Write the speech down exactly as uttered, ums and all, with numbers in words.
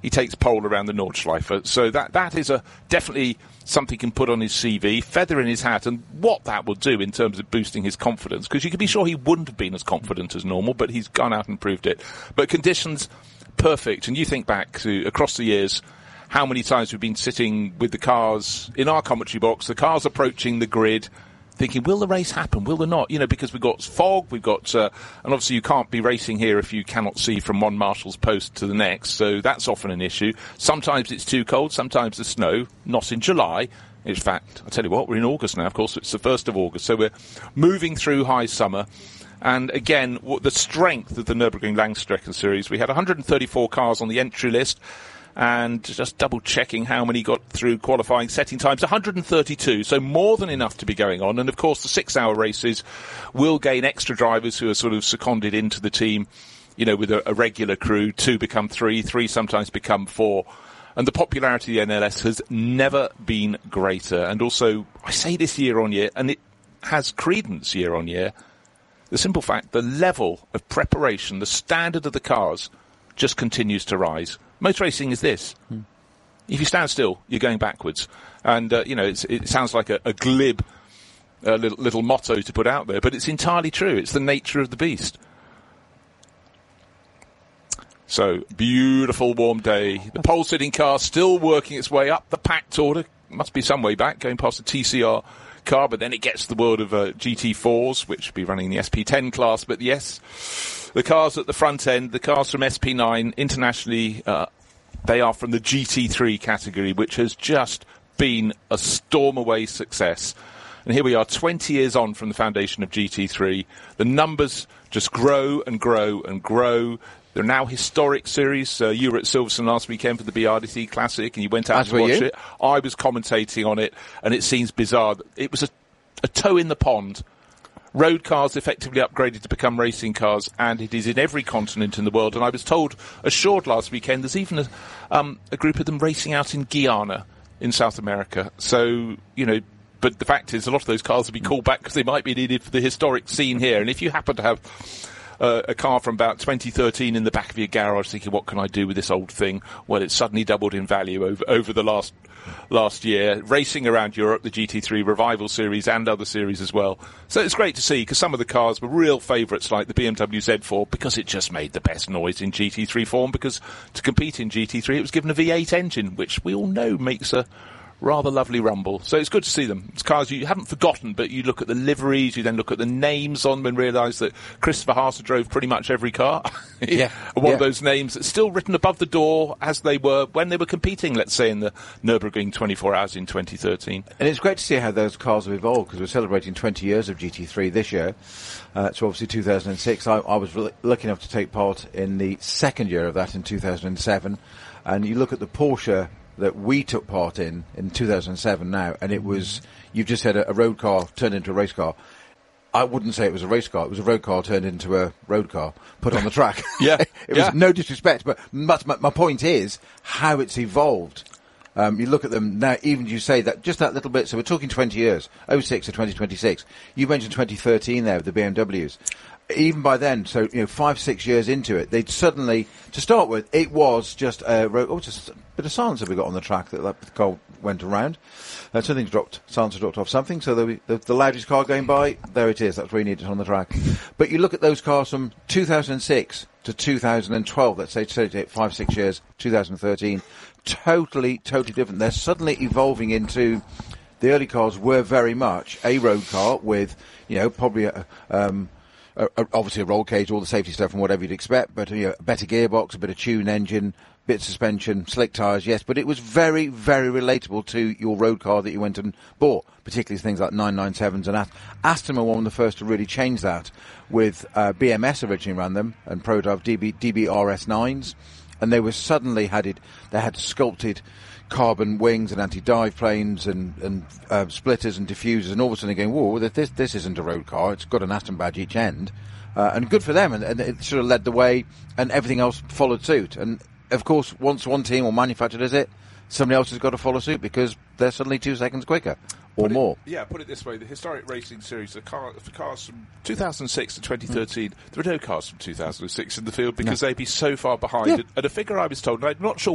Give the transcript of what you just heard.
he takes pole around the Nordschleife. So that that is a definitely something he can put on his C V, feather in his hat, and what that will do in terms of boosting his confidence, because you can be sure he wouldn't have been as confident as normal, but he's gone out and proved it. But conditions, perfect. And you think back to across the years, how many times we've been sitting with the cars in our commentary box, the cars approaching the grid, thinking, will the race happen? Will there not? You know, because we've got fog, we've got, uh, and obviously you can't be racing here if you cannot see from one marshal's post to the next, so that's often an issue. Sometimes it's too cold, sometimes the snow, not in July. In fact, I tell you what, we're in August now, of course, it's the first of August, so we're moving through high summer. And again, the strength of the Nürburgring Langstrecke series, we had one hundred thirty-four cars on the entry list, and just double-checking how many got through qualifying setting times, one hundred thirty-two, so more than enough to be going on. And, of course, the six-hour races will gain extra drivers who are sort of seconded into the team, you know, with a, a regular crew. Two become three, three sometimes become four. And the popularity of the N L S has never been greater. And also, I say this year on year, and it has credence year on year, the simple fact, the level of preparation, the standard of the cars just continues to rise. Motor racing is this. Hmm. If you stand still, you're going backwards. And, uh, you know, it's, it sounds like a, a glib uh, little, little motto to put out there, but it's entirely true. It's the nature of the beast. So, beautiful warm day. The pole-sitting car still working its way up the packed order. Must be some way back, going past the T C R car, but then it gets to the world of uh, G T fours, which will be running the S P ten class. But yes, the cars at the front end, the cars from S P nine, internationally, uh, they are from the G T three category, which has just been a storm-away success. And here we are, twenty years on from the foundation of G T three. The numbers just grow and grow and grow. They're now historic series. Uh, you were at Silverstone last weekend for the B R D C Classic, and you went out As to watch you? it. I was commentating on it, and it seems bizarre. It was a, a toe in the pond. Road cars effectively upgraded to become racing cars, and it is in every continent in the world. And I was told, assured last weekend, there's even a, um, a group of them racing out in Guyana in South America. So, you know, but the fact is, a lot of those cars will be called back because they might be needed for the historic scene here. And if you happen to have Uh, a car from about twenty thirteen in the back of your garage thinking, what can I do with this old thing? Well, it's suddenly doubled in value over, over the last last year. Racing around Europe, the G T three Revival Series and other series as well. So it's great to see, because some of the cars were real favourites, like the B M W Z four, because it just made the best noise in G T three form, because to compete in G T three it was given a V eight engine, which we all know makes a rather lovely rumble. So it's good to see them. It's cars you haven't forgotten, but you look at the liveries, you then look at the names on them and realise that Christopher Haase drove pretty much every car. Yeah. One yeah. of those names that's still written above the door as they were when they were competing, let's say, in the Nürburgring twenty-four hours in twenty thirteen. And it's great to see how those cars have evolved, because we're celebrating twenty years of G T three this year. Uh, so obviously two thousand six, I, I was really lucky enough to take part in the second year of that in two thousand seven. And you look at the Porsche that we took part in in two thousand seven now, and it was, you've just had a, a road car turned into a race car. I wouldn't say it was a race car. It was a road car turned into a road car put on the track. Yeah. It yeah. was no disrespect, but my, my point is how it's evolved. Um, you look at them now, even you say that, just that little bit, so we're talking twenty years, oh six to twenty twenty-six. You mentioned twenty thirteen there with the B M Ws. Even by then, so, you know, five, six years into it, they'd suddenly, to start with, it was just a road, oh, just a bit of silence that we got on the track that that car went around. Uh, something's dropped, silence dropped off something, so the, the, the loudest car going by, there it is, that's where you need it on the track. But you look at those cars from two thousand six to two thousand twelve, let's say, five, six years, two thousand thirteen, totally, totally different. They're suddenly evolving into, the early cars were very much a road car with, you know, probably a, um, a, a, obviously a roll cage, all the safety stuff and whatever you'd expect, but, you know, a better gearbox, a bit of tune engine, bit of suspension, slick tyres, yes, but it was very, very relatable to your road car that you went and bought, particularly things like nine ninety-sevens and Ast- Aston were one of the first to really change that, with uh, B M S originally ran them, and ProDrive D B, D B R S nines, and they were suddenly had it, they had sculpted carbon wings and anti-dive planes and, and uh, splitters and diffusers, and all of a sudden going, whoa, this, this isn't a road car, it's got an Aston badge each end, uh, and good for them, and, and it sort of led the way, and everything else followed suit, and of course, once one team or manufacturer does it, somebody else has got to follow suit because they're suddenly two seconds quicker or put more. It, yeah, put it this way: the historic racing series, the car, for cars from two thousand six to twenty thirteen, mm. there are no cars from two thousand six in the field because no. they'd be so far behind. Yeah. And a figure I was told, and I'm not sure